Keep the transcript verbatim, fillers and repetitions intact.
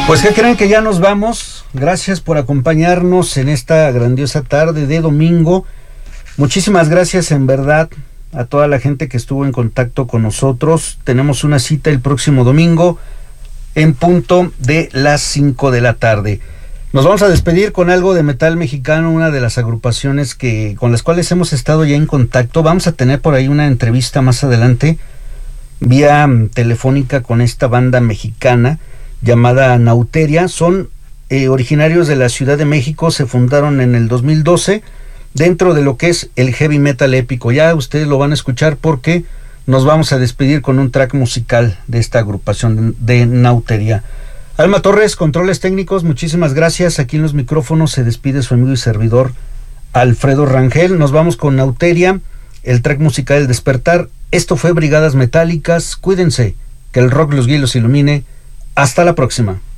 Pues ¿qué creen? Que ya nos vamos. Gracias por acompañarnos en esta grandiosa tarde de domingo. Muchísimas gracias en verdad a toda la gente que estuvo en contacto con nosotros. Tenemos una cita el próximo domingo en punto de las cinco de la tarde. Nos vamos a despedir con algo de metal mexicano, una de las agrupaciones que con las cuales hemos estado ya en contacto. Vamos a tener por ahí una entrevista más adelante vía telefónica con esta banda mexicana llamada Nauteria. Son eh, originarios de la Ciudad de México, se fundaron en el dos mil doce dentro de lo que es el heavy metal épico. Ya ustedes lo van a escuchar porque nos vamos a despedir con un track musical de esta agrupación de Nauteria. Alma Torres, controles técnicos, muchísimas gracias. Aquí en los micrófonos se despide su amigo y servidor Alfredo Rangel. Nos vamos con Nauteria, el track musical El Despertar. Esto fue Brigadas Metálicas. Cuídense, que el rock los guíe y los ilumine. Hasta la próxima.